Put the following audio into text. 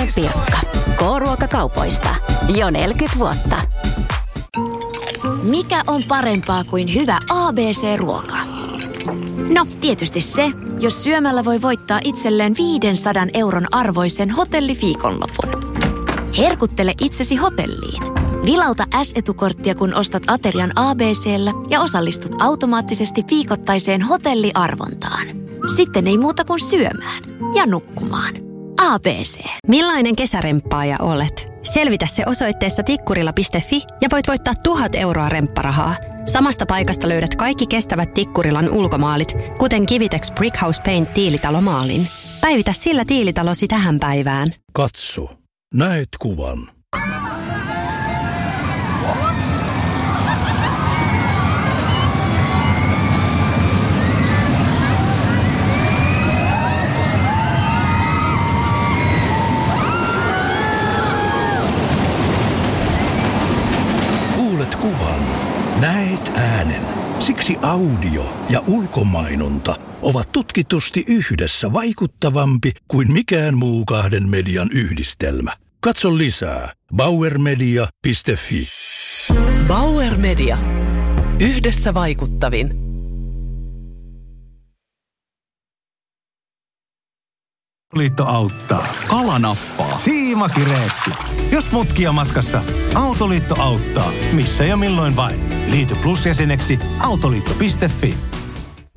Pirkka. K-ruokakaupoista. Jo 40 vuotta. Mikä on parempaa kuin hyvä ABC-ruoka? No, tietysti se, jos syömällä voi voittaa itselleen 500 € arvoisen hotelliviikonlopun. Herkuttele itsesi hotelliin. Vilauta S-etukorttia, kun ostat aterian ABC:llä ja osallistut automaattisesti viikoittaiseen hotelliarvontaan. Sitten ei muuta kuin syömään ja nukkumaan. ABC. Millainen kesäremppaaja olet? Selvitä se osoitteessa tikkurila.fi ja voit voittaa 1000 € rempparahaa. Samasta paikasta löydät kaikki kestävät Tikkurilan ulkomaalit, kuten Kivitex Brickhouse Paint tiilitalomaalin. Päivitä sillä tiilitalosi tähän päivään. Katso. Näet kuvan. Kuulet kuvan. Näet äänen. Siksi audio ja ulkomainonta ovat tutkitusti yhdessä vaikuttavampi kuin mikään muu kahden median yhdistelmä. Katso lisää bauermedia.fi. Bauer Media. Yhdessä vaikuttavin. Autoliitto auttaa. Kala nappaa. Siima kireeksi. Jos mutkia matkassa, Autoliitto auttaa. Missä ja milloin vain. Liity Plus-jäseneksi autoliitto.fi.